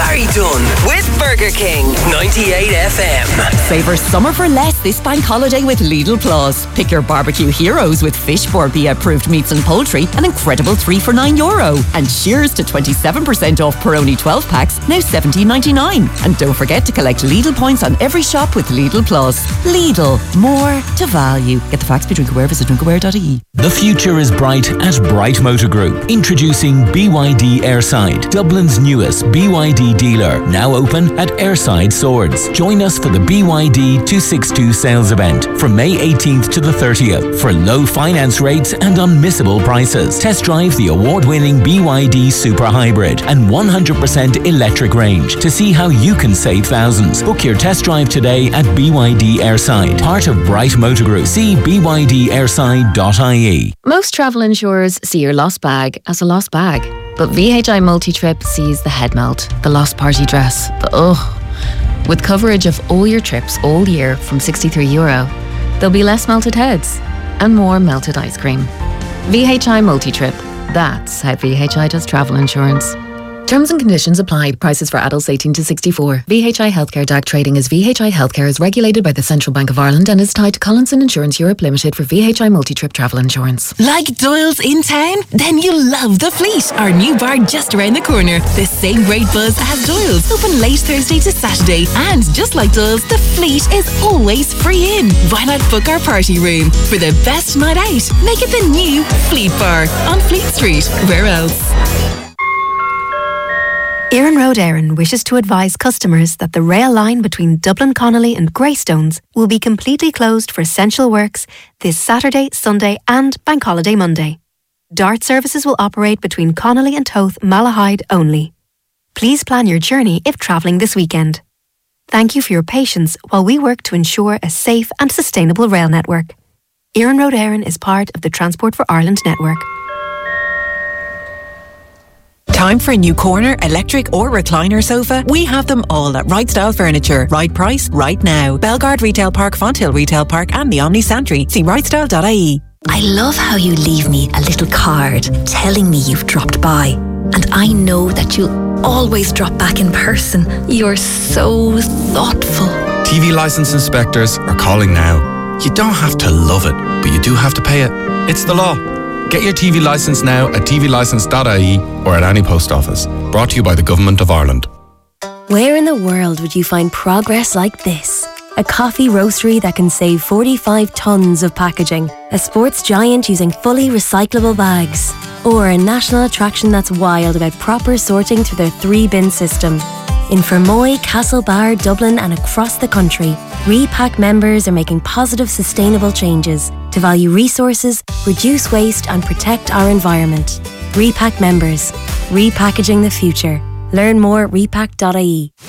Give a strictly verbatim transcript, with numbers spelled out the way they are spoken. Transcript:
Harry Dunn with Burger King ninety-eight F M. Savour summer for less this bank holiday with Lidl Plus. Pick your barbecue heroes with Fish Borbia approved meats and poultry, an incredible three for nine euro. And cheers to twenty-seven percent off Peroni twelve packs, now seventeen ninety-nine. And don't forget to collect Lidl points on every shop with Lidl Plus. Lidl, more to value. Get the facts by Drinkaware, visit drinkaware dot I E. The future is bright at Bright Motor Group. Introducing B Y D Airside, Dublin's newest B Y D dealer, now open at Airside Swords. Join us for the B Y D two sixty-two sales event from May eighteenth to the thirtieth for low finance rates and unmissable prices. Test drive the award-winning B Y D Super Hybrid and one hundred percent electric range to see how you can save thousands. Book your test drive today at B Y D Airside, part of Bright Motor Group. See b y d airside dot I E. Most travel insurers see your lost bag as a lost bag, but V H I Multi-Trip sees the head melt, the lost party dress, the ugh. With coverage of all your trips all year from sixty-three euro, there'll be less melted heads and more melted ice cream. V H I Multi-Trip. That's how V H I does travel insurance. Terms and conditions apply. Prices for adults eighteen to sixty-four. V H I Healthcare D A C trading as V H I Healthcare is regulated by the Central Bank of Ireland and is tied to Collinson Insurance Europe Limited for V H I Multi-Trip travel insurance. Like Doyle's in town? Then you'll love The Fleet, our new bar just around the corner. The same great buzz as Doyle's, open late Thursday to Saturday. And just like Doyle's, The Fleet is always free in. Why not book our party room? For the best night out, make it the new Fleet Bar on Fleet Street. Where else? Éireann Road Éireann wishes to advise customers that the rail line between Dublin Connolly and Greystones will be completely closed for essential works this Saturday, Sunday and Bank Holiday Monday. DART services will operate between Connolly and Toth Malahide only. Please plan your journey if travelling this weekend. Thank you for your patience while we work to ensure a safe and sustainable rail network. Éireann Road Éireann is part of the Transport for Ireland network. Time for a new corner, electric or recliner sofa? We have them all at Right Style Furniture. Right price, right now. Belgard Retail Park, Fonthill Retail Park and the Omni Santry. See right style dot I E. I love how you leave me a little card telling me you've dropped by. And I know that you'll always drop back in person. You're so thoughtful. T V licence inspectors are calling now. You don't have to love it, but you do have to pay it. It's the law. Get your T V licence now at t v licence dot I E or at any post office. Brought to you by the Government of Ireland. Where in the world would you find progress like this? A coffee roastery that can save forty-five tonnes of packaging. A sports giant using fully recyclable bags. Or a national attraction that's wild about proper sorting through their three-bin system. In Fermoy, Castlebar, Dublin and across the country, Repack members are making positive, sustainable changes to value resources, reduce waste and protect our environment. Repack members. Repackaging the future. Learn more at repack dot I E.